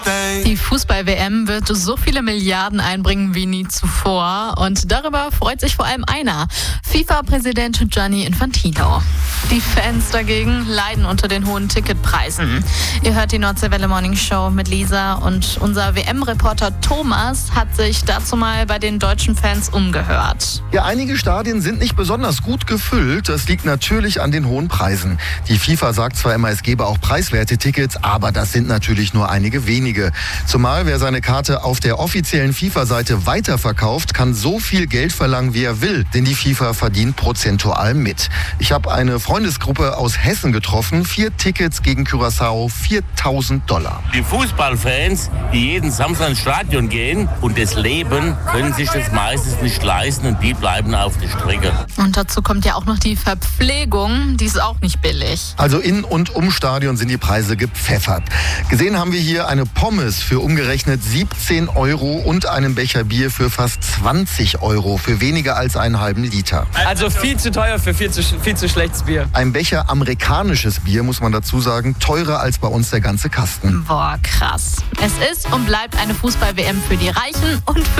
Die Fußball-WM wird so viele Milliarden einbringen wie nie zuvor. Und darüber freut sich vor allem einer: FIFA-Präsident Gianni Infantino. Die Fans dagegen leiden unter den hohen Ticketpreisen. Ihr hört die Nordseewelle Morning Show mit Lisa, und unser WM-Reporter Thomas hat sich dazu mal bei den deutschen Fans umgehört. Ja, einige Stadien sind nicht besonders gut gefüllt. Das liegt natürlich an den hohen Preisen. Die FIFA sagt zwar immer, es gebe auch preiswerte Tickets, aber das sind natürlich nur einige wenige. Zumal wer seine Karte auf der offiziellen FIFA-Seite weiterverkauft, kann so viel Geld verlangen, wie er will. Denn die FIFA verdient prozentual mit. Ich habe eine Freundesgruppe aus Hessen getroffen. 4 Tickets gegen Curaçao, $4.000. Die Fußballfans, die jeden Samstag ins Stadion gehen und das leben, können sich das meistens nicht leisten, und die bleiben auf der Strecke. Und dazu kommt ja auch noch die Verpflegung, die ist auch nicht billig. Also in und um Stadion sind die Preise gepfeffert. Gesehen haben wir hier eine Pommes für umgerechnet 17 € und einen Becher Bier für fast 20 € für weniger als einen halben Liter. Also viel zu teuer für viel zu schlechtes Bier. Ein Becher amerikanisches Bier, muss man dazu sagen, teurer als bei uns der ganze Kasten. Boah, krass. Es ist und bleibt eine Fußball-WM für die Reichen und für